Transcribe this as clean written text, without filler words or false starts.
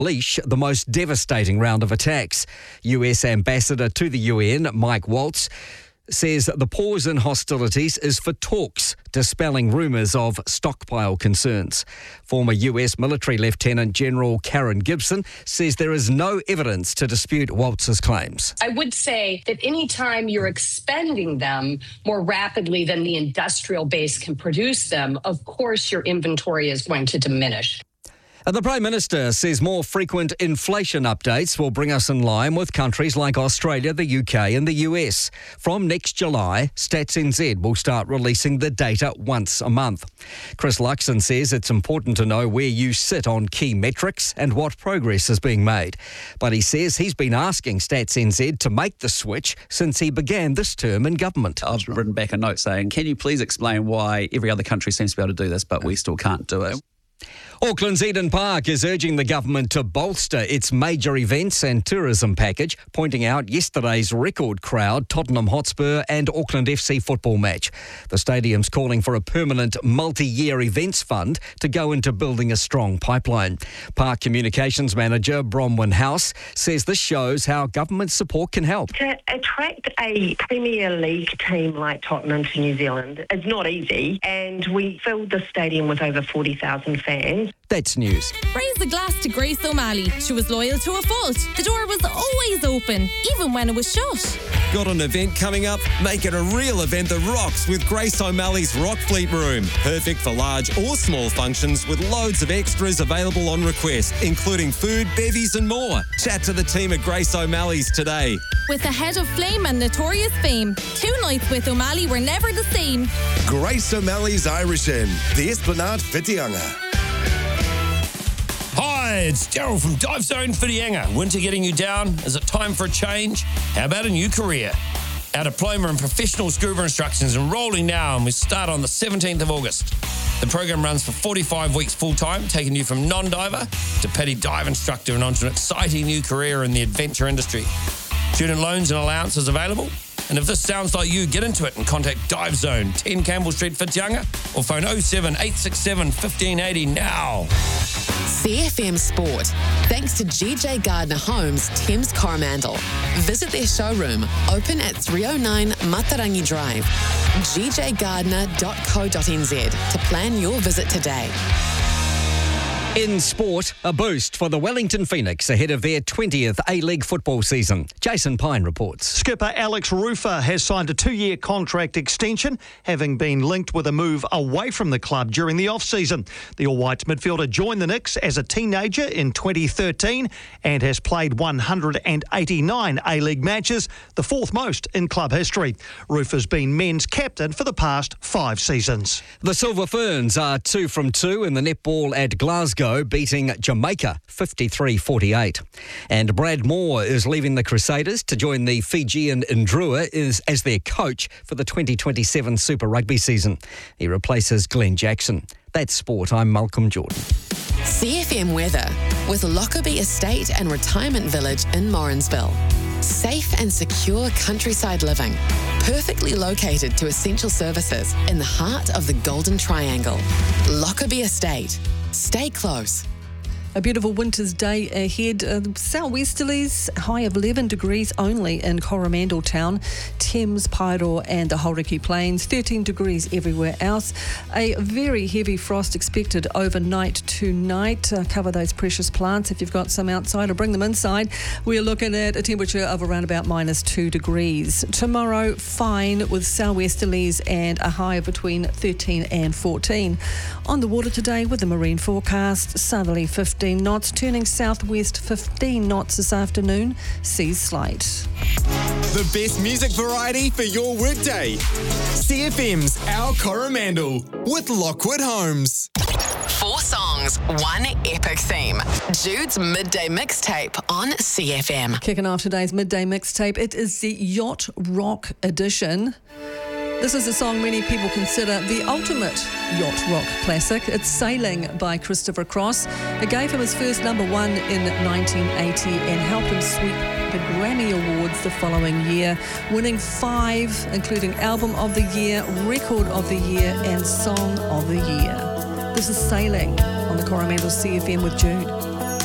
unleash the most devastating round of attacks. US Ambassador to the UN, Mike Waltz, says the pause in hostilities is for talks, dispelling rumours of stockpile concerns. Former US military Lieutenant General Karen Gibson says there is no evidence to dispute Waltz's claims. I would say that any time you're expending them more rapidly than the industrial base can produce them, of course your inventory is going to diminish. The Prime Minister says more frequent inflation updates will bring us in line with countries like Australia, the UK and the US. From next July, Stats NZ will start releasing the data once a month. Chris Luxon says it's important to know where you sit on key metrics and what progress is being made. But he says he's been asking Stats NZ to make the switch since he began this term in government. I've written back a note saying, can you please explain why every other country seems to be able to do this, but we still can't do it? Auckland's Eden Park is urging the government to bolster its major events and tourism package, pointing out yesterday's record crowd Tottenham Hotspur and Auckland FC football match. The stadium's calling for a permanent multi-year events fund to go into building a strong pipeline. Park Communications Manager Bronwyn House says this shows how government support can help. To attract a Premier League team like Tottenham to New Zealand is not easy, and we filled the stadium with over 40,000 fans. That's news. Raise the glass to Grace O'Malley. She was loyal to a fault. The door was always open, even when it was shut. Got an event coming up? Make it a real event that rocks with Grace O'Malley's Rock Fleet Room. Perfect for large or small functions with loads of extras available on request, including food, bevies and more. Chat to the team at Grace O'Malley's today. With a head of flame and notorious fame, 2 nights with O'Malley were never the same. Grace O'Malley's Irish Inn, the Esplanade Whitianga. Hi, it's Daryl from Dive Zone Whitianga. Winter getting you down? Is it time for a change? How about a new career? Our diploma in professional scuba instruction is enrolling now, and we start on the 17th of August. The program runs for 45 weeks full-time, taking you from non-diver to petty dive instructor and onto an exciting new career in the adventure industry. Student loans and allowances available. And if this sounds like you, get into it and contact Dive Zone, 10 Campbell Street, Whitianga, or phone 07 867 1580 now. CFM Sport. Thanks to GJ Gardner Homes, Thames Coromandel. Visit their showroom, open at 309 Matarangi Drive. gjgardner.co.nz to plan your visit today. In sport, a boost for the Wellington Phoenix ahead of their 20th A-League football season. Jason Pine reports. Skipper Alex Rufer has signed a 2-year contract extension, having been linked with a move away from the club during the off-season. The All Whites midfielder joined the Knicks as a teenager in 2013 and has played 189 A-League matches, the 4th most in club history. Rufer's been men's captain for the past 5 seasons. The Silver Ferns are 2 from 2 in the netball at Glasgow, beating Jamaica 53-48. And Brad Moore is leaving the Crusaders to join the Fijian Ndrua as their coach for the 2027 Super Rugby season. He replaces Glenn Jackson. That's sport. I'm Malcolm Jordan. CFM weather with Lockerbie Estate and Retirement Village in Morrinsville. Safe and secure countryside living, perfectly located to essential services in the heart of the Golden Triangle. Lockerbie Estate. Stay close. A beautiful winter's day ahead. Southwesterlies, high of 11 degrees only in Coromandel Town, Thames, Paeroa and the Hauraki Plains, 13 degrees everywhere else. A very heavy frost expected overnight tonight. Cover those precious plants if you've got some outside or bring them inside. We're looking at a temperature of around about -2 degrees. Tomorrow, fine with southwesterlies and a high of between 13 and 14. On the water today with the marine forecast, southerly 15 knots, turning southwest 15 knots this afternoon. Seas slight. The best music variety for your workday. CFM's Our Coromandel with Lockwood Homes. 4 songs, 1 epic theme. Jude's Midday Mixtape on CFM. Kicking off today's Midday Mixtape, it is the Yacht Rock edition. This is a song many people consider the ultimate yacht rock classic. It's Sailing by Christopher Cross. It gave him his first #1 in 1980 and helped him sweep the Grammy Awards the following year, winning 5, including Album of the Year, Record of the Year and Song of the Year. This is Sailing on the Coromandel CFM with Jude.